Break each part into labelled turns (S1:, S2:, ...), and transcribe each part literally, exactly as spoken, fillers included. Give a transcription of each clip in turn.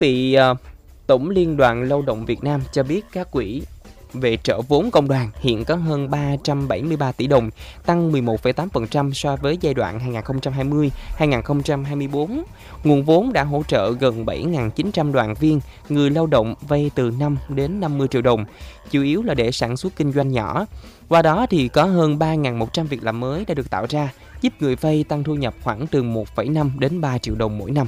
S1: Vị ờ, Tổng Liên đoàn Lao động Việt Nam cho biết các quỹ về trợ vốn công đoàn hiện có hơn ba trăm bảy mươi ba tỷ đồng, tăng mười một phẩy tám phần trăm so với giai đoạn hai nghìn không trăm hai mươi đến hai nghìn không trăm hai mươi tư. Nguồn vốn đã hỗ trợ gần bảy nghìn chín trăm đoàn viên, người lao động vay từ năm đến năm mươi triệu đồng, chủ yếu là để sản xuất kinh doanh nhỏ. Qua đó thì có hơn ba nghìn một trăm việc làm mới đã được tạo ra, giúp người vay tăng thu nhập khoảng từ một phẩy năm đến ba triệu đồng mỗi năm.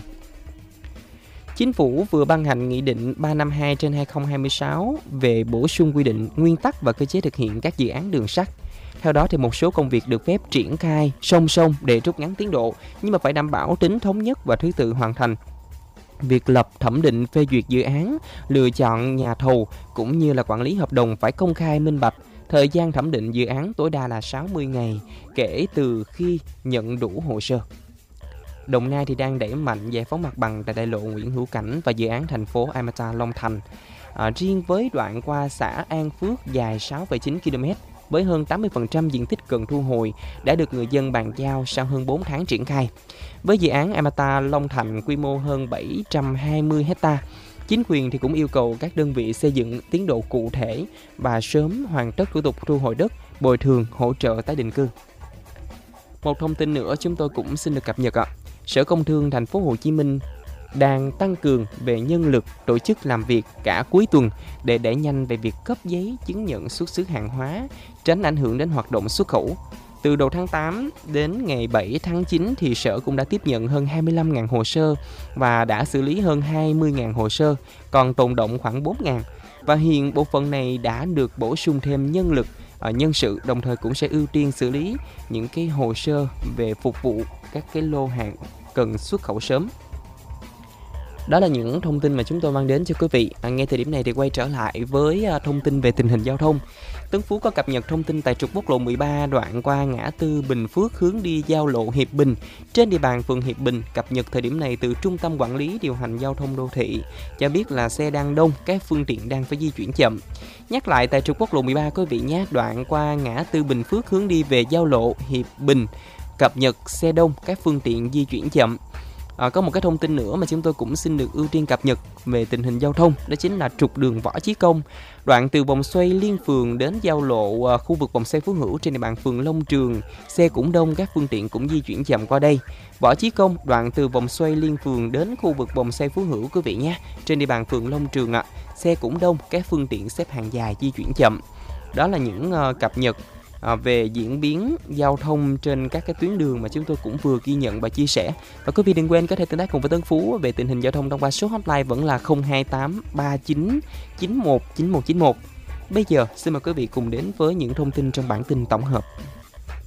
S1: Chính phủ vừa ban hành Nghị định ba trăm năm mươi hai trên hai nghìn không trăm hai mươi sáu về bổ sung quy định, nguyên tắc và cơ chế thực hiện các dự án đường sắt. Theo đó thì một số công việc được phép triển khai song song để rút ngắn tiến độ, nhưng mà phải đảm bảo tính thống nhất và thứ tự hoàn thành. Việc lập thẩm định phê duyệt dự án, lựa chọn nhà thầu cũng như là quản lý hợp đồng phải công khai minh bạch. Thời gian thẩm định dự án tối đa là sáu mươi ngày kể từ khi nhận đủ hồ sơ. Đồng Nai thì đang đẩy mạnh giải phóng mặt bằng tại đại lộ Nguyễn Hữu Cảnh và dự án thành phố Amata Long Thành. À, riêng với đoạn qua xã An Phước dài sáu phẩy chín ki lô mét với hơn tám mươi phần trăm diện tích cần thu hồi đã được người dân bàn giao sau hơn bốn tháng triển khai. Với dự án Amata Long Thành quy mô hơn bảy trăm hai mươi héc ta, chính quyền thì cũng yêu cầu các đơn vị xây dựng tiến độ cụ thể và sớm hoàn tất thủ tục thu hồi đất, bồi thường, hỗ trợ tái định cư. Một thông tin nữa chúng tôi cũng xin được cập nhật ạ. Sở Công Thương Thành phố Hồ Chí Minh đang tăng cường về nhân lực, tổ chức làm việc cả cuối tuần để đẩy nhanh về việc cấp giấy chứng nhận xuất xứ hàng hóa, tránh ảnh hưởng đến hoạt động xuất khẩu. Từ đầu tháng tám đến ngày bảy tháng chín thì Sở cũng đã tiếp nhận hơn hai mươi lăm nghìn hồ sơ và đã xử lý hơn hai mươi nghìn hồ sơ, còn tồn đọng khoảng bốn nghìn. Và hiện bộ phận này đã được bổ sung thêm nhân lực, nhân sự, đồng thời cũng sẽ ưu tiên xử lý những cái hồ sơ về phục vụ các cái lô hàng cần xuất khẩu sớm. Đó là những thông tin mà chúng tôi mang đến cho quý vị. À, ngay thời điểm này thì quay trở lại với à, thông tin về tình hình giao thông. Tân Phú có cập nhật thông tin tại trục quốc lộ mười ba đoạn qua ngã tư Bình Phước hướng đi giao lộ Hiệp Bình trên địa bàn phường Hiệp Bình. Cập nhật thời điểm này từ Trung tâm Quản lý Điều hành Giao thông Đô thị cho biết là xe đang đông, các phương tiện đang phải di chuyển chậm. Nhắc lại tại trục quốc lộ mười ba quý vị nhé, đoạn qua ngã tư Bình Phước hướng đi về giao lộ Hiệp Bình, cập nhật xe đông, các phương tiện di chuyển chậm. À, có một cái thông tin nữa mà chúng tôi cũng xin được ưu tiên cập nhật về tình hình giao thông, đó chính là trục đường Võ Chí Công, đoạn từ vòng xoay Liên Phường đến giao lộ à, khu vực vòng xoay Phú Hữu trên địa bàn phường Long Trường, xe cũng đông, các phương tiện cũng di chuyển chậm qua đây. Võ Chí Công, đoạn từ vòng xoay Liên Phường đến khu vực vòng xoay Phú Hữu quý vị nhé, trên địa bàn phường Long Trường ạ, à, xe cũng đông, các phương tiện xếp hàng dài di chuyển chậm. Đó là những uh, cập nhật À, về diễn biến giao thông trên các cái tuyến đường mà chúng tôi cũng vừa ghi nhận và chia sẻ. Và quý vị đừng quên có thể tương tác cùng với Tân Phú về tình hình giao thông thông qua số hotline vẫn là không hai tám ba chín chín một chín một chín một. Bây giờ xin mời quý vị cùng đến với những thông tin trong bản tin tổng hợp.